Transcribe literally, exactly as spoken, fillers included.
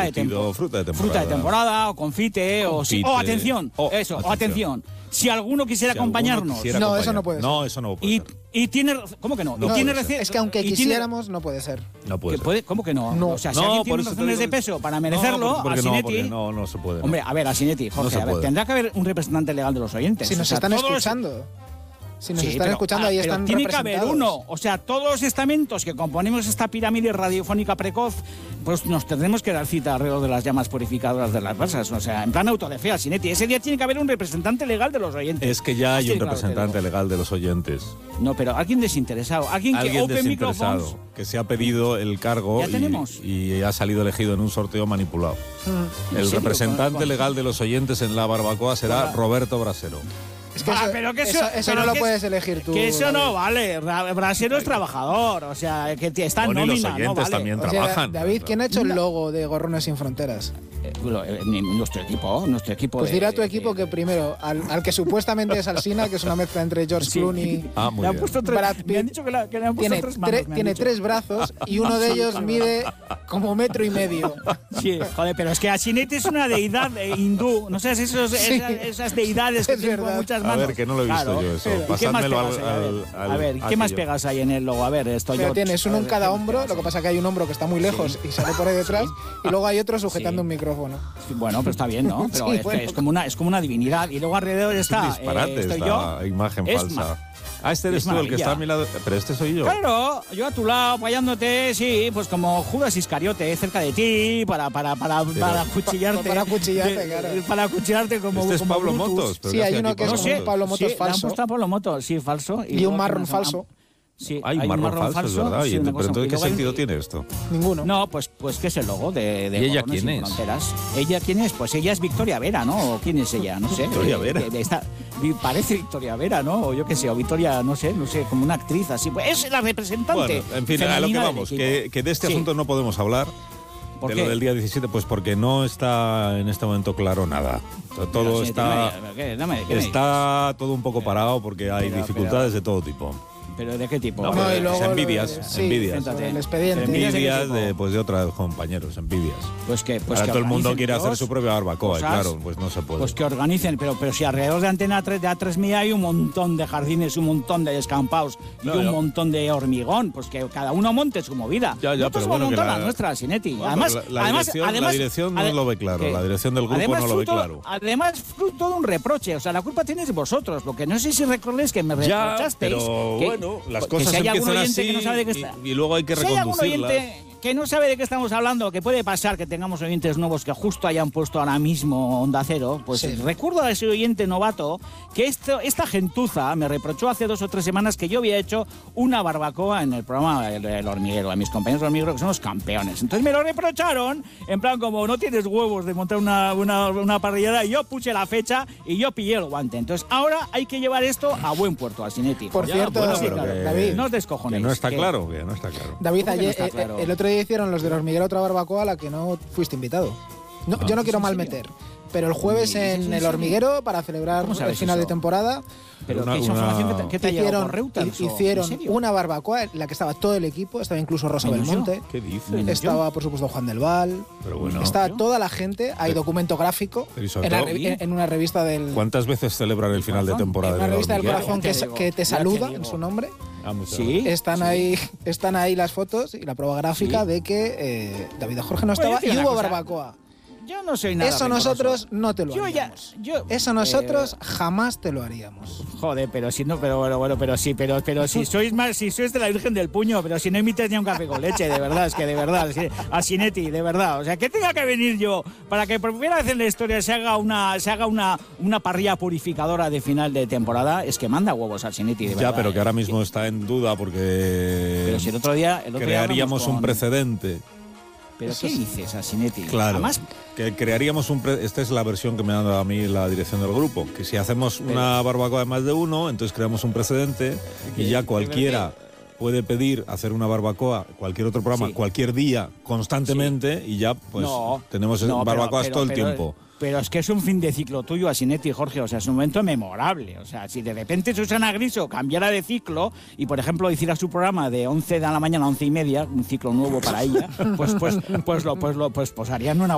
de temporada. Fruta de temporada. Fruta de temporada, o confite, confite. O, o atención, Oh, eso, atención. o atención. Si alguno quisiera Si alguno acompañarnos. quisiera No, acompañar- eso no puede ser. No, eso no puede Y, ser. y tiene. ¿Cómo que no? No y tiene puede ser. reci- Es que aunque y tiene- quisiéramos, no puede ser. No puede que ser. puede, ¿Cómo que no? No. O sea, si No, alguien por tiene eso te razones de digo- peso para merecerlo, No, porque a no, Sinetti. porque no, no se puede. no. Hombre, a ver, a Sinetti, Jorge, se a ver, puede. tendrá que haber un representante legal de los oyentes. Si o nos sea, están todos- escuchando. Si nos Sí, están pero- escuchando, ah, ahí pero están tiene que haber representados. uno. O sea, todos los estamentos que componemos esta pirámide radiofónica precoz, pues nos tendremos que dar cita alrededor de las llamas purificadoras de las brasas. O sea, en plan autodefea, Sinetti. Ese día tiene que haber un representante legal de los oyentes. Es que ya hay Sí, un claro, representante pero- legal de los oyentes. No, pero alguien desinteresado. Alguien que Alguien open desinteresado microphones. que se ha pedido el cargo Ya y, tenemos. y ha salido elegido en un sorteo manipulado. Mm. El serio? representante ¿Con- con- legal de los oyentes en la barbacoa será Hola. Roberto Brasero. Es que Ah, eso, pero que eso- eso, eso pero no lo que- puedes elegir tú. Que eso no David. vale. Ra- Brasero es trabajador. O sea, que t- está en Bueno, y los nómina, no oyentes vale. también O sea, trabajan. David, ¿quién ha hecho el logo de Gorrones sin Fronteras? Eh, lo- eh, ni- nuestro equipo, nuestro equipo. Pues de- dirá a tu equipo de- que primero, al, al que supuestamente es Alsina, que es una mezcla entre George Sí. Clooney, Ah, muy Le han bien. puesto tres, Brad me Pitt. han dicho que, la- que le han puesto tiene, tres manos. tre- me han tiene dicho. tres brazos y uno de ellos mide como metro y medio. Sí, joder, pero es que Asinetti es una deidad eh, hindú. No sé, esos, Sí. esas, esas deidades que Es tienen verdad. muchas A manos. ver, que no lo he visto Claro. yo eso. ¿Y qué más Pasádmelo pegas al- ahí? A ver, al- a ver, ¿qué al- más aquello. pegas ahí en el logo? A ver, esto Pero yo. tienes a uno ver, en cada ¿qué más hombro, pegas lo que pasa es que hay un hombro que está muy lejos y sale por ahí detrás, y luego hay otro sujetando Sí. un micrófono. Sí, bueno, pero está bien, ¿no? Pero Sí, es, que bueno. es como una, es como una divinidad. Y luego alrededor Es un está. disparate eh, estoy esta yo. imagen Es falsa. ma- Ah, este eres es tú el que está a mi maravilla. lado. Pero este soy yo. Claro, yo a tu lado, apoyándote, sí, pues como Judas Iscariote, cerca de ti, para, para, para, para acuchillarte. Para acuchillarte, De- claro. Para acuchillarte como. Este es como Pablo Brutus. Motos. pero Sí, ¿qué hay hace uno aquí que es Pablo como Motos? Pablo Motos Sí, le han falso. puesto a Pablo Motos, sí, falso. Y luego un que marrón nos- falso. Sí, Hay un marrón falso, es verdad. sí, ¿Y una pero cosa- entonces y qué luego hay- sentido tiene esto? Ninguno. No, pues, pues que es el logo de, de ¿Y ella Gorrones quién sin es? Fronteras. ¿Ella quién es? Pues ella es Victoria Vera, ¿no? ¿O quién es ella? No sé. Victoria Eh, Vera. eh, está- vi- parece Victoria Vera, ¿no? O yo qué sé, o Victoria, no sé, no sé, como una actriz así. Pues es la representante. Bueno, en fin, a lo que femenina del vamos, equipo. que, que de este Sí. asunto no podemos hablar. ¿Por De qué? lo del día diecisiete, pues porque no está en este momento claro nada. Todo Pero sí, está, ¿qué me- qué- dame- qué me- está todo un poco parado porque hay pero- dificultades de todo tipo. ¿Pero de qué tipo? No, No, pues, y luego lo de- envidias, sí, envidias. sobre el expediente. Envidias de qué Envidias tipo? de, pues, de otros compañeros, envidias. Pues que, pues Ahora que todo el mundo organicen quiere hacer todos su propia barbacoa, y cosas. claro, pues no se puede. Pues que organicen, pero, pero si alrededor de Antena tres, de A tres Media hay un montón de jardines, un montón de descampados y No, un no. montón de hormigón, pues que cada uno monte su movida. Ya, ya, Nosotros pero vamos bueno, a que montar la- la nuestra, Sinetti. Bueno, además, la- la además, dirección- la además, dirección no ade- lo ve claro, ¿qué? la dirección del grupo Además, no lo ve fruto- claro. Además, fruto de un reproche, o sea, la culpa tienes vosotros, porque no sé si recordáis que me Ya, reprochasteis. pero que- bueno, las que cosas si hay algún empiezan oyente así que no sabe de qué y- está- y luego hay que Si hay algún reconducirlas. oyente que no sabe de qué estamos hablando, que puede pasar que tengamos oyentes nuevos que justo hayan puesto ahora mismo Onda Cero, pues Sí. recuerdo a ese oyente novato que esto, esta gentuza me reprochó hace dos o tres semanas que yo había hecho una barbacoa en el programa El, El Hormiguero, a mis compañeros del Hormiguero que son los campeones. Entonces me lo reprocharon, en plan como no tienes huevos de montar una, una, una parrillada, y yo puse la fecha y yo pillé el guante. Entonces ahora hay que llevar esto a buen puerto, al Cinetti. Por Ya, cierto, bueno, sí, pero claro, que- David, No os Que descojonéis. no está que- claro, que no está claro. David, ¿Cómo que no ayer, está eh, claro? el otro día hicieron los del hormiguero otra barbacoa a la que no fuiste invitado. No, Ah. yo no quiero ¿Es en mal serio? meter, pero el jueves ¿Es en en el serio? hormiguero, para celebrar ¿Cómo el sabes final eso? de temporada, Pero Una- ¿qué es una- información que te, que te ha llegado hicieron, por Reuters, o- hicieron ¿en serio? una barbacoa en la que estaba todo el equipo, estaba incluso Rosa ¿Menos yo? Belmonte, ¿Qué dices? Menos estaba por supuesto Juan del Val, Pero bueno, estaba toda la gente, hay documento gráfico Pero y sobre en, la todo- revi- en- en una revista del ¿cuántas veces celebran el final de corazón? temporada en una del revista del Hormiguero? corazón Ya que, te sa- digo, que te ya te saluda digo. en su nombre. Ah, muchas Sí. gracias. Están Sí. ahí, están ahí las fotos y la prueba gráfica Sí. de que eh, David Jorge no Bueno, yo estaba te y digo hubo una cosa. barbacoa. Yo no soy nada Eso rencoroso. nosotros no te lo Yo ya, haríamos. yo, Eso eh, nosotros jamás te lo haríamos. joder, pero si no, pero bueno, bueno, pero sí, pero, pero si sois más, si sois de la Virgen del Puño, pero si no imites ni un café con leche, de verdad, es que de verdad, es que, a Sinetti, de verdad, o sea, que tenga que venir yo para que por primera vez en la historia se haga una, se haga una, una parrilla purificadora de final de temporada, es que manda huevos a Sinetti, de verdad. Ya, pero que ahora mismo eh, está en duda porque Pero si el otro día, el otro día crearíamos hablamos un con- precedente. Pero ¿qué dices a Sinetti? Claro, Además, que crearíamos un... Pre Esta es la versión que me ha dado a mí la dirección del grupo, que si hacemos una barbacoa de más de uno, entonces creamos un precedente y ya cualquiera puede pedir hacer una barbacoa, cualquier otro programa, Sí. cualquier día, constantemente, y ya pues no, tenemos no, pero- barbacoas pero- todo el pero- tiempo. Pero es que es un fin de ciclo tuyo, Asinetti, Jorge, o sea, es un momento memorable. O sea, si de repente Susana Griso cambiara de ciclo y, por ejemplo, hiciera su programa de once de la mañana a once y media, un ciclo nuevo para ella, pues, pues, pues, lo, pues, lo, pues, pues harían una